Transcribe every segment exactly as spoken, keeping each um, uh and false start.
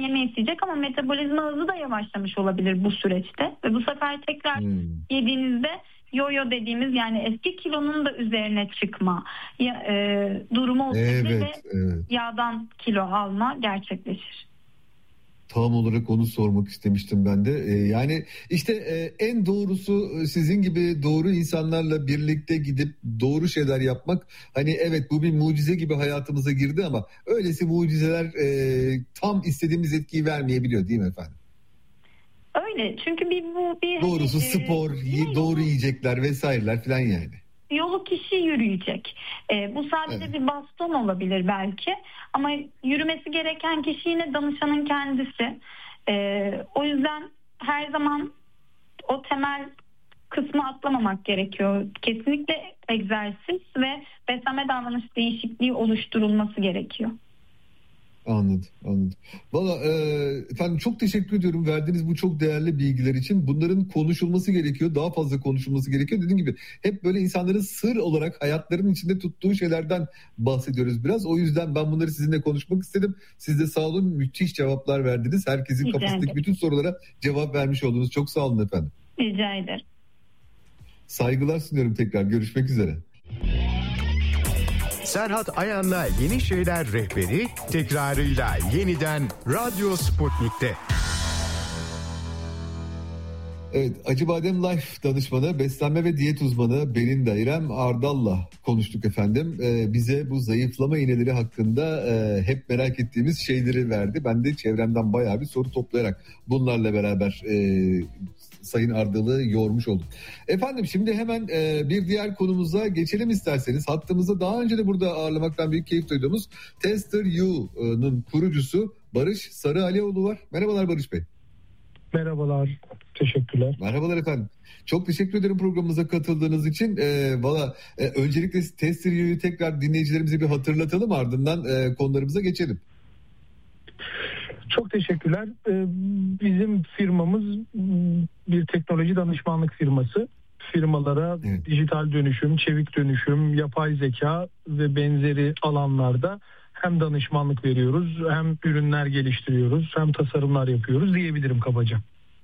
yeme isteyecek ama metabolizma hızı da yavaşlamış olabilir bu süreçte. Ve bu sefer tekrar hmm. yediğinizde yo-yo dediğimiz, yani eski kilonun da üzerine çıkma ya, e, durumu olabilir evet, ve evet. yağdan kilo alma gerçekleşir. Tam olarak onu sormak istemiştim ben de. Ee, yani işte e, en doğrusu sizin gibi doğru insanlarla birlikte gidip doğru şeyler yapmak. Hani evet, bu bir mucize gibi hayatımıza girdi ama öylesi mucizeler e, tam istediğimiz etkiyi vermeyebiliyor, değil mi efendim? Öyle, çünkü bir bu bir doğrusu hani, spor, e, doğru yiyecekler vesaireler falan yani. Yolu kişi yürüyecek. E, bu sadece evet. bir baston olabilir belki, ama yürümesi gereken kişi yine danışanın kendisi. E, o yüzden her zaman o temel kısmı atlamamak gerekiyor. Kesinlikle egzersiz ve beslenme davranış değişikliği oluşturulması gerekiyor. Anladım, anladım. Valla e, efendim çok teşekkür ediyorum verdiğiniz bu çok değerli bilgiler için. Bunların konuşulması gerekiyor, daha fazla konuşulması gerekiyor. Dediğim gibi hep böyle insanların sır olarak hayatlarının içinde tuttuğu şeylerden bahsediyoruz biraz. O yüzden ben bunları sizinle konuşmak istedim. Siz de sağ olun, müthiş cevaplar verdiniz. Herkesin Rica kafasındaki ederim. bütün sorulara cevap vermiş oldunuz. Çok sağ olun efendim. Rica ederim. Saygılar sunuyorum tekrar. Görüşmek üzere. Serhat Ayan'la Yeni Şeyler Rehberi tekrarıyla yeniden Radyo Sputnik'te. Evet, Acıbadem Life danışmanı, beslenme ve diyet uzmanı Belinda İrem Ardal'la konuştuk efendim. Ee, bize bu zayıflama iğneleri hakkında e, hep merak ettiğimiz şeyleri verdi. Ben de çevremden bayağı bir soru toplayarak bunlarla beraber e, Sayın Ardal'ı yormuş oldum. Efendim şimdi hemen e, bir diğer konumuza geçelim isterseniz. Hattımızda daha önce de burada ağırlamaktan büyük keyif duyduğumuz Tester U'nun kurucusu Barış Sarıalioğlu var. Merhabalar Barış Bey. Merhabalar, teşekkürler. Merhabalar efendim. Çok teşekkür ederim programımıza katıldığınız için. E, Valla e, öncelikle Tester U'yu tekrar dinleyicilerimize bir hatırlatalım, ardından e, konularımıza geçelim. Çok teşekkürler. Ee, bizim firmamız bir teknoloji danışmanlık firması. Firmalara evet. dijital dönüşüm, çevik dönüşüm, yapay zeka ve benzeri alanlarda hem danışmanlık veriyoruz, hem ürünler geliştiriyoruz, hem tasarımlar yapıyoruz diyebilirim kabaca.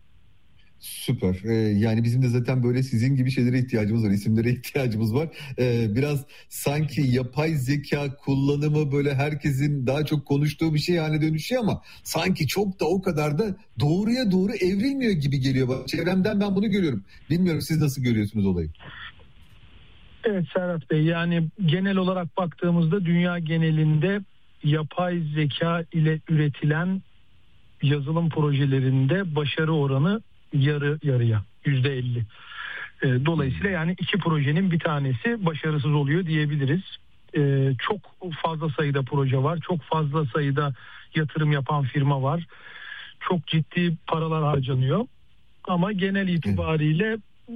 Süper. Ee, yani bizim de zaten böyle sizin gibi şeylere ihtiyacımız var, isimlere ihtiyacımız var. Ee, biraz sanki yapay zeka kullanımı böyle herkesin daha çok konuştuğu bir şey haline dönüşüyor ama sanki çok da o kadar da doğruya doğru evrilmiyor gibi geliyor. Çevremden ben bunu görüyorum. Bilmiyorum, siz nasıl görüyorsunuz olayı? Evet Serhat Bey, yani genel olarak baktığımızda dünya genelinde yapay zeka ile üretilen yazılım projelerinde başarı oranı yarı yarıya, yüzde elli. Dolayısıyla yani iki projenin bir tanesi başarısız oluyor diyebiliriz. Ee, çok fazla sayıda proje var, çok fazla sayıda yatırım yapan firma var, çok ciddi paralar harcanıyor ama genel itibariyle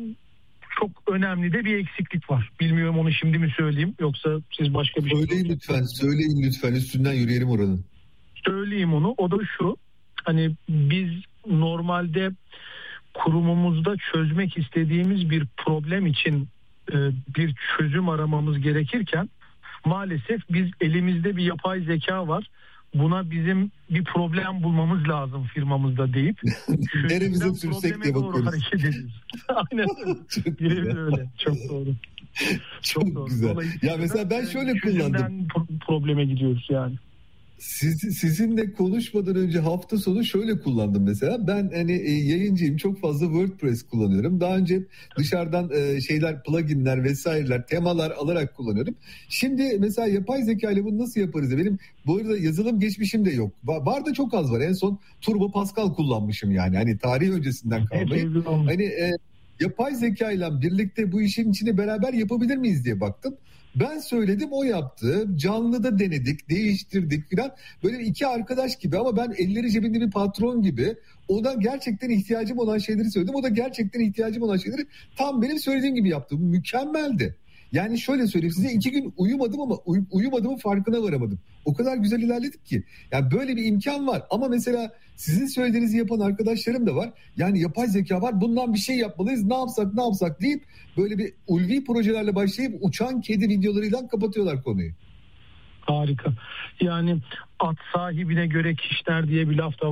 çok önemli de bir eksiklik var. Bilmiyorum, onu şimdi mi söyleyeyim yoksa siz başka bir şey... Söyleyin lütfen, söyleyin lütfen, üstünden yürüyelim oranın. Söyleyeyim onu, o da şu: hani biz normalde kurumumuzda çözmek istediğimiz bir problem için e, bir çözüm aramamız gerekirken maalesef biz elimizde bir yapay zeka var, buna bizim bir problem bulmamız lazım firmamızda deyip neremize sürsek diye bakıyoruz. Hareket ediyoruz. Aynen öyle. öyle. Çok doğru. Çok, Çok doğru. Güzel. Ya mesela ben şöyle kullandım. Probleme gidiyoruz yani. Siz, sizinle konuşmadan önce hafta sonu şöyle kullandım mesela. Ben hani e, yayıncıyım, çok fazla WordPress kullanıyorum. Daha önce dışarıdan e, şeyler, pluginler vesaireler, temalar alarak kullanıyordum. Şimdi mesela yapay zeka ile bunu nasıl yaparız? Benim bu arada yazılım geçmişim de yok. Var, var da çok az var. En son Turbo Pascal kullanmışım yani. Hani tarih öncesinden kalmayı. Hani e, yapay zeka ile birlikte bu işin içine beraber yapabilir miyiz diye baktım. Ben söyledim, o yaptı. Canlıda denedik, değiştirdik filan. Böyle iki arkadaş gibi ama ben elleri cebinde bir patron gibi ona gerçekten ihtiyacım olan şeyleri söyledim. O da gerçekten ihtiyacım olan şeyleri tam benim söylediğim gibi yaptı. Mükemmeldi. Yani şöyle söyleyeyim size, iki gün uyumadım ama uy- uyumadığımın farkına varamadım. O kadar güzel ilerledik ki. Yani böyle bir imkan var. Ama mesela sizin söylediğinizi yapan arkadaşlarım da var. Yani yapay zeka var, bundan bir şey yapmalıyız, ne yapsak ne yapsak deyip böyle bir ulvi projelerle başlayıp uçan kedi videolarıyla kapatıyorlar konuyu. Harika. Yani at sahibine göre kişner diye bir laf da